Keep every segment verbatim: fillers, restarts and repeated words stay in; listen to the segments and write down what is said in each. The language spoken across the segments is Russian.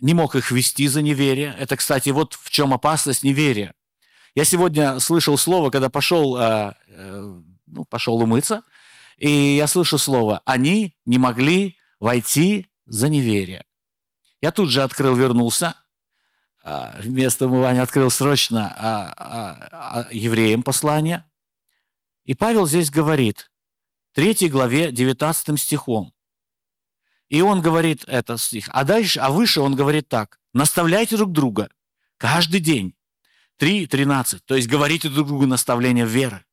не мог их вести за неверие. Это, кстати, вот в чем опасность неверия. Я сегодня слышал слово, когда пошел, э, э, ну, пошел умыться, и я слышу слово «они не могли войти за неверие». Я тут же открыл, вернулся, э, вместо умывания открыл срочно э, э, э, евреям послание. И Павел здесь говорит, третьей главе, девятнадцатым стихом. И он говорит этот стих. А дальше, а выше он говорит так. Наставляйте друг друга каждый день. три тринадцать. То есть говорите друг другу наставления веры.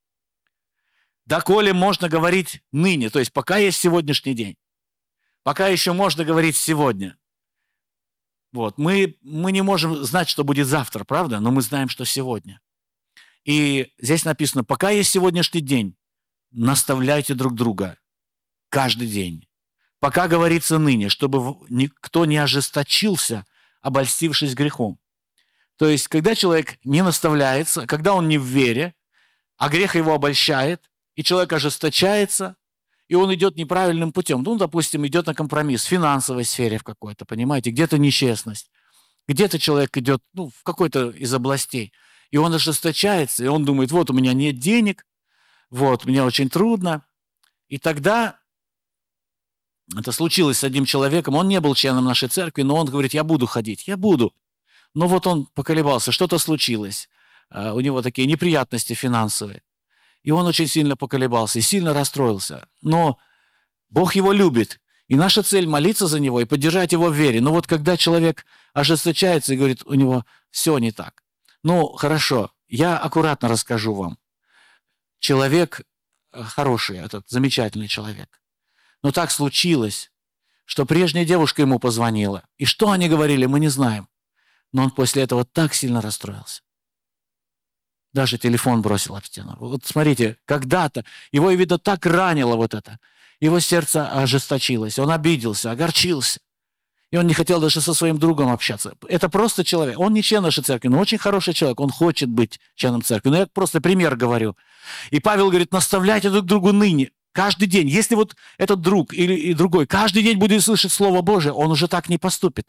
Доколе можно говорить ныне, то есть пока есть сегодняшний день. Пока еще можно говорить сегодня. Вот. Мы, мы не можем знать, что будет завтра, правда? Но мы знаем, что сегодня. И здесь написано, пока есть сегодняшний день, наставляйте друг друга каждый день. Пока говорится ныне, чтобы никто не ожесточился, обольстившись грехом. То есть, когда человек не наставляется, когда он не в вере, а грех его обольщает, и человек ожесточается, и он идет неправильным путем. Ну, допустим, идет на компромисс в финансовой сфере в какой-то, понимаете, где-то нечестность, где-то человек идет ну, в какой-то из областей, и он ожесточается, и он думает, вот у меня нет денег, вот, мне очень трудно. И тогда это случилось с одним человеком, он не был членом нашей церкви, но он говорит, я буду ходить, я буду. Но вот он поколебался, что-то случилось, у него такие неприятности финансовые. И он очень сильно поколебался и сильно расстроился. Но Бог его любит. И наша цель молиться за него и поддержать его в вере. Но вот когда человек ожесточается и говорит, у него все не так. Ну, хорошо, я аккуратно расскажу вам. Человек хороший, этот замечательный человек. Но так случилось, что прежняя девушка ему позвонила. И что они говорили, мы не знаем. Но он после этого так сильно расстроился. Даже телефон бросил об стену. Вот смотрите, когда-то его, видно, так ранило вот это. Его сердце ожесточилось, он обиделся, огорчился. И он не хотел даже со своим другом общаться. Это просто человек. Он не член нашей церкви, но очень хороший человек. Он хочет быть членом церкви. Но я просто пример говорю. И Павел говорит, наставляйте друг другу ныне. Каждый день. Если вот этот друг или и другой каждый день будет слышать Слово Божие, он уже так не поступит.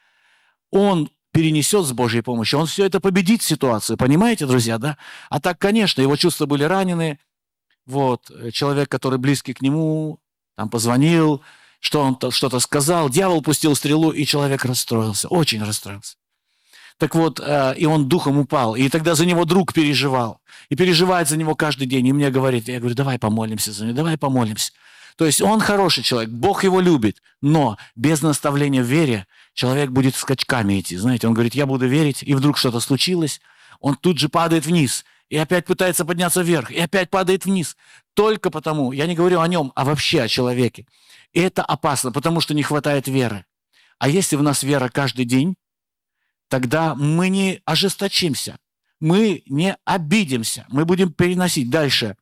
Он перенесет с Божьей помощью, он все это победит ситуацию, понимаете, друзья, да? А так, конечно, его чувства были ранены, вот, человек, который близкий к нему, там, позвонил, что он что-то сказал, дьявол пустил стрелу, и человек расстроился, очень расстроился. Так вот, и он духом упал, и тогда за него друг переживал, и переживает за него каждый день, и мне говорит, я говорю, давай помолимся за него, давай помолимся. То есть он хороший человек, Бог его любит, но без наставления в вере человек будет скачками идти. Знаете, он говорит, я буду верить, и вдруг что-то случилось, он тут же падает вниз, и опять пытается подняться вверх, и опять падает вниз. Только потому, я не говорю о нем, а вообще о человеке. И это опасно, потому что не хватает веры. А если в нас вера каждый день, тогда мы не ожесточимся, мы не обидимся, мы будем переносить дальше.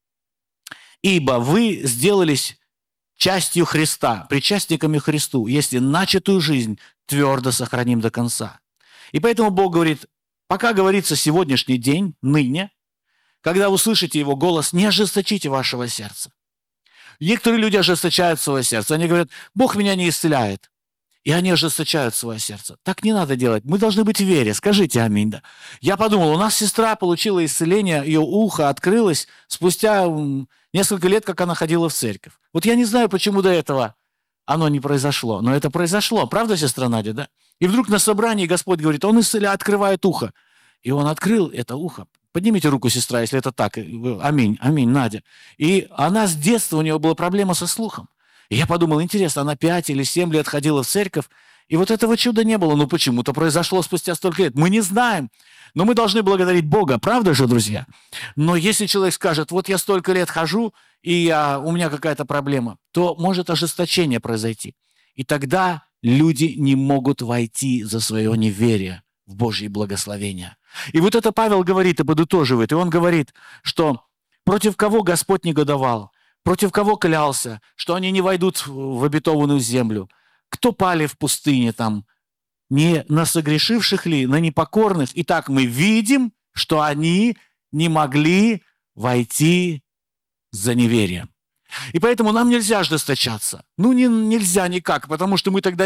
Ибо вы сделались частью Христа, причастниками Христу, если начатую жизнь твердо сохраним до конца. И поэтому Бог говорит, пока говорится сегодняшний день, ныне, когда услышите Его голос, не ожесточите вашего сердца. Некоторые люди ожесточают свое сердце, они говорят, Бог меня не исцеляет. И они ожесточают свое сердце. Так не надо делать. Мы должны быть в вере. Скажите аминь. Да. Я подумал, у нас сестра получила исцеление, ее ухо открылось спустя несколько лет, как она ходила в церковь. Вот я не знаю, почему до этого оно не произошло. Но это произошло. Правда, сестра Надя, да? И вдруг на собрании Господь говорит, Он исцеляет, открывает ухо. И Он открыл это ухо. Поднимите руку, сестра, если это так. Аминь, аминь, Надя. И она с детства, у нее была проблема со слухом. И я подумал, интересно, она пять или семь лет ходила в церковь, и вот этого чуда не было. Ну почему-то произошло спустя столько лет. Мы не знаем. Но мы должны благодарить Бога, правда же, друзья? Но если человек скажет, вот я столько лет хожу, и я, у меня какая-то проблема, то может ожесточение произойти. И тогда люди не могут войти за свое неверие в Божье благословение. И вот это Павел говорит и подытоживает. И он говорит, что против кого Господь негодовал, против кого клялся, что они не войдут в обетованную землю? Кто пали в пустыне там? Не на согрешивших ли, на непокорных? Итак, мы видим, что они не могли войти за неверием. И поэтому нам нельзя ожесточаться. Ну, не, нельзя никак, потому что мы тогда